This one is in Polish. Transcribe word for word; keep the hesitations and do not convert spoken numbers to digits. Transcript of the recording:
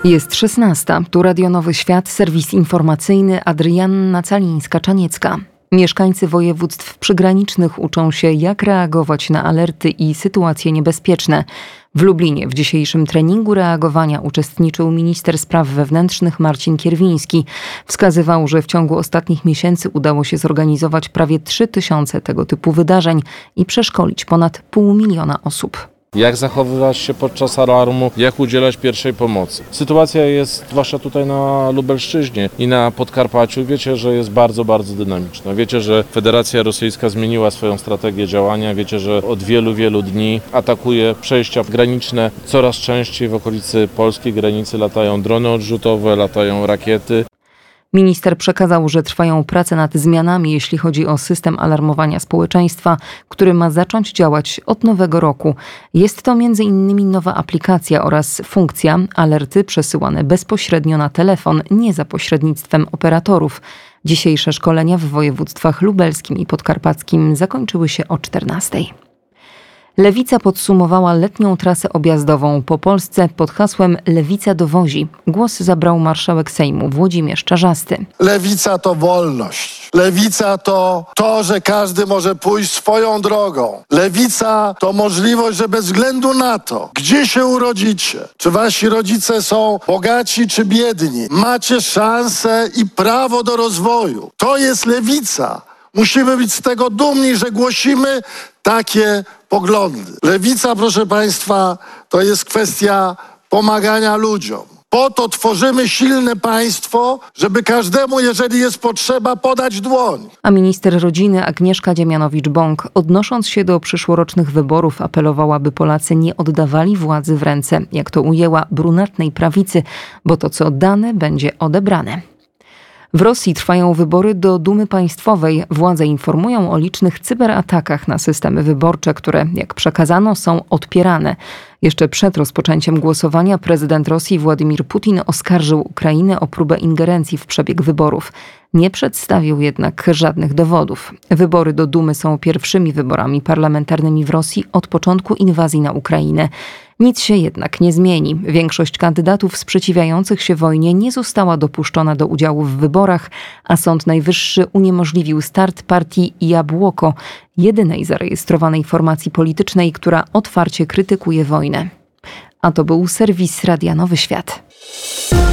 Jest szesnasta. Tu Radio Nowy Świat, serwis informacyjny, Adrianna Calińska-Czaniecka. Mieszkańcy województw przygranicznych uczą się, jak reagować na alerty i sytuacje niebezpieczne. W Lublinie w dzisiejszym treningu reagowania uczestniczył minister spraw wewnętrznych Marcin Kierwiński. Wskazywał, że w ciągu ostatnich miesięcy udało się zorganizować prawie trzy tysiące tego typu wydarzeń i przeszkolić ponad pół miliona osób. Jak zachowywać się podczas alarmu, jak udzielać pierwszej pomocy. Sytuacja jest, zwłaszcza tutaj na Lubelszczyźnie i na Podkarpaciu, wiecie, że jest bardzo, bardzo dynamiczna. Wiecie, że Federacja Rosyjska zmieniła swoją strategię działania. Wiecie, że od wielu, wielu dni atakuje przejścia graniczne. Coraz częściej w okolicy polskiej granicy latają drony odrzutowe, latają rakiety. Minister przekazał, że trwają prace nad zmianami, jeśli chodzi o system alarmowania społeczeństwa, który ma zacząć działać od nowego roku. Jest to między innymi nowa aplikacja oraz funkcja alerty przesyłane bezpośrednio na telefon, nie za pośrednictwem operatorów. Dzisiejsze szkolenia w województwach lubelskim i podkarpackim zakończyły się o czternastej. Lewica podsumowała letnią trasę objazdową po Polsce pod hasłem Lewica dowozi. Głos zabrał marszałek Sejmu Włodzimierz Czarzasty. Lewica to wolność. Lewica to to, że każdy może pójść swoją drogą. Lewica to możliwość, że bez względu na to, gdzie się urodzicie, czy wasi rodzice są bogaci czy biedni, macie szansę i prawo do rozwoju. To jest lewica. Musimy być z tego dumni, że głosimy takie poglądy. Lewica, proszę państwa, to jest kwestia pomagania ludziom. Po to tworzymy silne państwo, żeby każdemu, jeżeli jest potrzeba, podać dłoń. A minister rodziny Agnieszka Dziemianowicz-Bąk, odnosząc się do przyszłorocznych wyborów, apelowała, by Polacy nie oddawali władzy w ręce, jak to ujęła, brunatnej prawicy, bo to, co dane, będzie odebrane. W Rosji trwają wybory do Dumy Państwowej. Władze informują o licznych cyberatakach na systemy wyborcze, które, jak przekazano, są odpierane. Jeszcze przed rozpoczęciem głosowania prezydent Rosji Władimir Putin oskarżył Ukrainę o próbę ingerencji w przebieg wyborów. Nie przedstawił jednak żadnych dowodów. Wybory do Dumy są pierwszymi wyborami parlamentarnymi w Rosji od początku inwazji na Ukrainę. Nic się jednak nie zmieni. Większość kandydatów sprzeciwiających się wojnie nie została dopuszczona do udziału w wyborach, a Sąd Najwyższy uniemożliwił start partii Jabłoko, jedynej zarejestrowanej formacji politycznej, która otwarcie krytykuje wojnę. A to był serwis Radia Nowy Świat.